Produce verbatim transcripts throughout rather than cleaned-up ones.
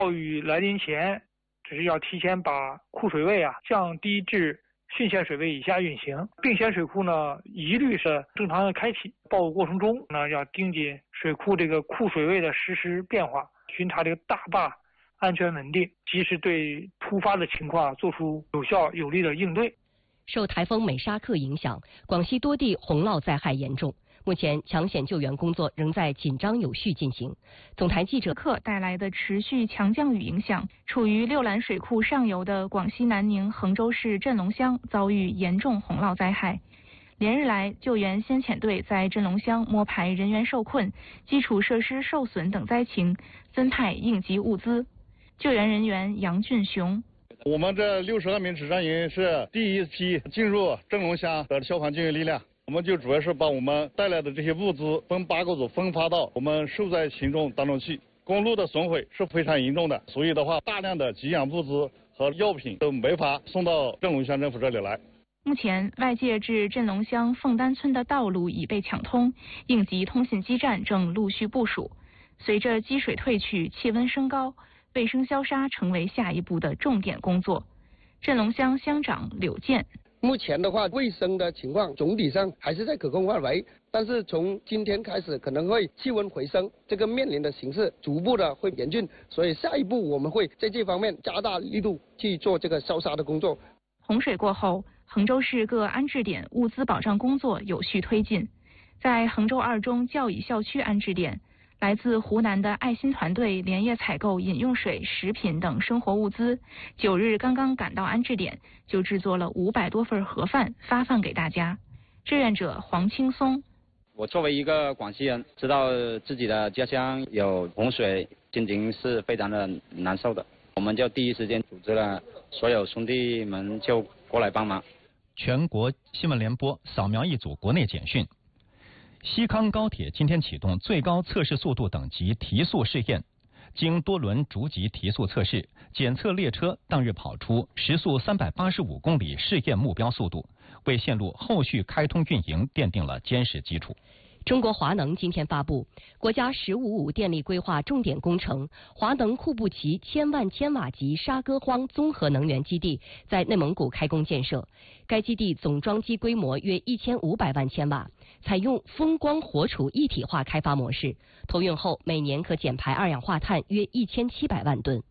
暴雨来临前，只是要提前把库水位啊降低至汛限水位以下运行。并线水库呢，一律是正常的开启。暴雨过程中呢，要盯紧水库这个库水位的实时变化，巡查这个大坝安全稳定，及时对突发的情况做出有效有力的应对。 受台风美沙克影响，广西多地洪涝灾害严重。目前抢险救援工作仍在紧张有序进行。总台记者克带来的持续强降雨影响，处于六兰水库上游的广西南宁衡州市镇龙乡遭遇严重洪涝灾害。连日来，救援先遣队在镇龙乡摸排人员受困、基础设施受损等灾情，分派应急物资。救援人员杨俊雄。 我们这六十二名指战员是第一批进入镇龙乡的消防救援力量。我们就主要是把我们带来的这些物资分八个组分发到我们受灾群众当中去。公路的损毁是非常严重的，所以的话，大量的给养物资和药品都没法送到镇龙乡政府这里来。 目前，外界至镇龙乡凤丹村的道路已被抢通，应急通信基站正陆续部署。随着积水退去，气温升高，卫生消杀成为下一步的重点工作。镇龙乡乡长柳健。 目前的话，卫生的情况总体上还是在可控范围，但是从今天开始可能会气温回升，这个面临的形势逐步的会严峻，所以下一步我们会在这方面加大力度去做这个消杀的工作。 洪水过后，衡州市各安置点物资保障工作有序推进。在衡州二中教乙校区安置点，来自湖南的爱心团队连夜采购饮用水、食品等生活物资，九日刚刚赶到安置点，就制作了五百多份盒饭发放给大家。志愿者黄青松： 我作为一个广西人，知道自己的家乡有洪水，心情是非常的难受的。我们就第一时间组织了所有兄弟们就过来帮忙。 全国新闻联播扫描一组国内简讯。西康高铁今天启动最高测试速度等级提速试验，经多轮逐级提速测试，检测列车当日跑出时速三百八十五公里试验目标速度，为线路后续开通运营奠定了坚实基础。 中国华能今天发布国家“十五五”电力规划重点工程华能库布齐千万千瓦级沙戈荒综合能源基地在内蒙古开工建设。该基地总装机规模约一千五百万千瓦，采用风光火储一体化开发模式，投运后每年可减排二氧化碳约一千七百万吨。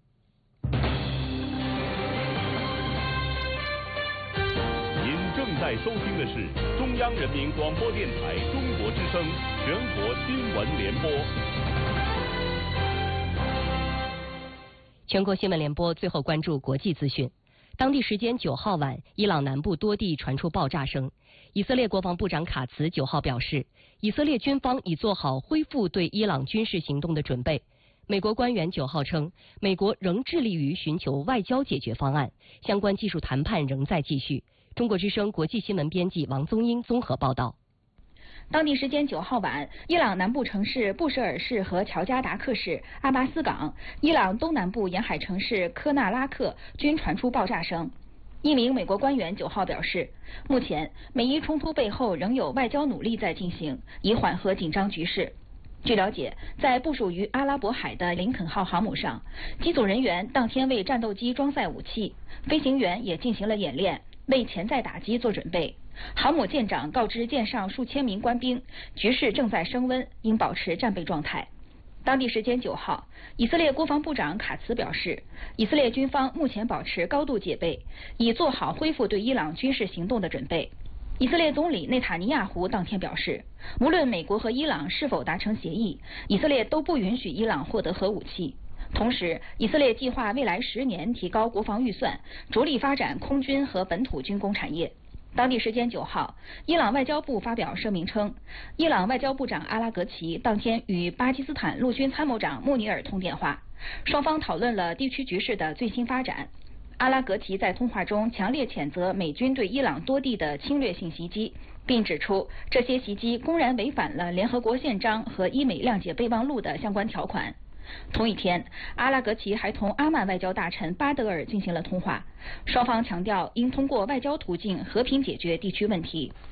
您正在收听的是中央人民广播电台中国之声全国新闻联播。 全国新闻联播最后关注国际资讯。当地时间九号晚，伊朗南部多地传出爆炸声。以色列国防部长卡茨九号表示，以色列军方已做好恢复对伊朗军事行动的准备。美国官员九号称，美国仍致力于寻求外交解决方案，相关技术谈判仍在继续。中国之声国际新闻编辑王宗英综合报道。 当地时间九号晚，伊朗南部城市布什尔市和乔加达克市、阿巴斯港、伊朗东南部沿海城市科纳拉克均传出爆炸声。一名美国官员九号表示，目前美伊冲突背后仍有外交努力在进行，以缓和紧张局势。据了解，在部署于阿拉伯海的林肯号航母上，机组人员当天为战斗机装载武器，飞行员也进行了演练，为潜在打击做准备。航母舰长告知舰上数千名官兵，局势正在升温，应保持战备状态。当地时间九号，以色列国防部长卡茨表示，以色列军方目前保持高度戒备，已做好恢复对伊朗军事行动的准备。以色列总理内塔尼亚胡当天表示，无论美国和伊朗是否达成协议，以色列都不允许伊朗获得核武器。同时，以色列计划未来十年提高国防预算，着力发展空军和本土军工产业。当地时间九号，伊朗外交部发表声明称，伊朗外交部长阿拉格齐当天与巴基斯坦陆军参谋长穆尼尔通电话，双方讨论了地区局势的最新发展。阿拉格齐在通话中强烈谴责美军对伊朗多地的侵略性袭击，并指出这些袭击公然违反了联合国宪章和伊美谅解备忘录的相关条款。同一天，阿拉格齐还同阿曼外交大臣巴德尔进行了通话，双方强调应通过外交途径和平解决地区问题。